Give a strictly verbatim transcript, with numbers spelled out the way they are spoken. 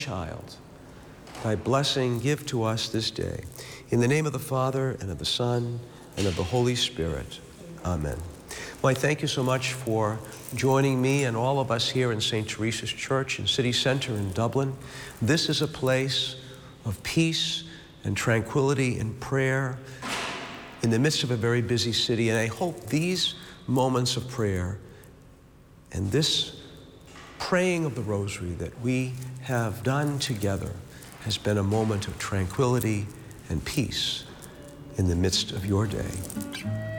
child. Thy blessing give to us this day. In the name of the Father, and of the Son, and of the Holy Spirit. Amen. Well, I thank you so much for joining me and all of us here in Saint Teresa's Church in City Center in Dublin. This is a place of peace and tranquility and prayer in the midst of a very busy city. And I hope these moments of prayer and this praying of the rosary that we have done together has been a moment of tranquility and peace in the midst of your day.